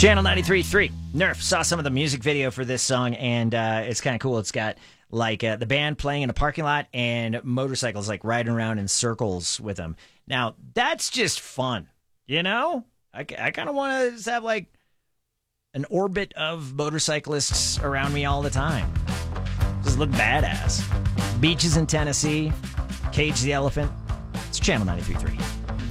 Channel 93.3. Nerf saw some of the music video for this song, and it's kind of cool. It's got like the band playing in a parking lot and motorcycles like riding around in circles with them. Now, that's just fun, you know? I kind of want to just have like an orbit of motorcyclists around me all the time. Just look badass. Beaches in Tennessee, Cage the Elephant. It's Channel 93.3.